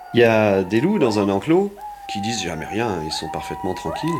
Il y a des loups dans un enclos qui disent jamais rien, ils sont parfaitement tranquilles.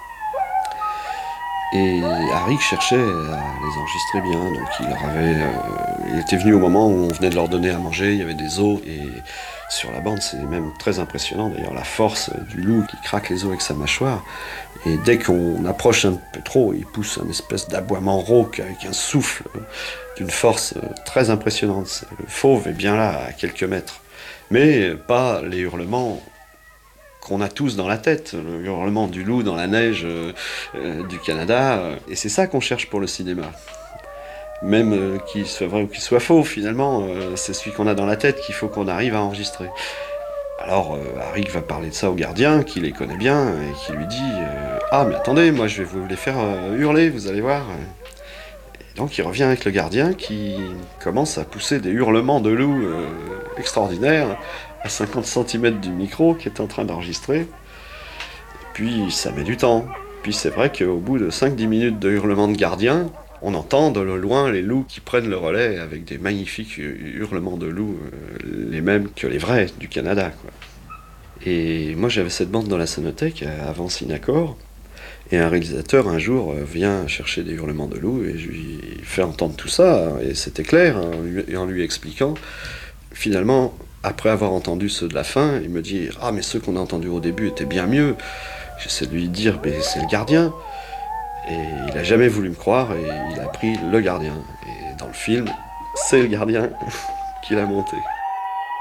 Et Harry cherchait à les enregistrer bien, donc il était venu au moment où on venait de leur donner à manger, il y avait des os, et sur la bande c'est même très impressionnant d'ailleurs la force du loup qui craque les os avec sa mâchoire, et dès qu'on approche un peu trop, il pousse un espèce d'aboiement rauque avec un souffle d'une force très impressionnante. Le fauve est bien là, à quelques mètres, mais pas les hurlements qu'on a tous dans la tête, le hurlement du loup dans la neige du Canada, et c'est ça qu'on cherche pour le cinéma. Même qu'il soit vrai ou qu'il soit faux, finalement, c'est celui qu'on a dans la tête qu'il faut qu'on arrive à enregistrer. Alors Harry va parler de ça au gardien, qui les connaît bien, et qui lui dit ah mais attendez, moi je vais vous les faire hurler, vous allez voir. Et donc il revient avec le gardien qui commence à pousser des hurlements de loup extraordinaires à 50 cm du micro qui est en train d'enregistrer. Puis ça met du temps. Puis c'est vrai qu'au bout de 5-10 minutes de hurlements de gardien, on entend de loin les loups qui prennent le relais avec des magnifiques hurlements de loups, les mêmes que les vrais du Canada, quoi. Et moi j'avais cette bande dans la Sonothèque avant Cinacor, et un réalisateur un jour vient chercher des hurlements de loups et je lui fais entendre tout ça, et c'était clair, hein, et en lui expliquant. Finalement, après avoir entendu ceux de la fin, il me dit ah mais ceux qu'on a entendus au début étaient bien mieux. J'essaie de lui dire mais c'est le gardien. Et il a jamais voulu me croire et il a pris le gardien. Et dans le film, c'est le gardien qui l'a monté.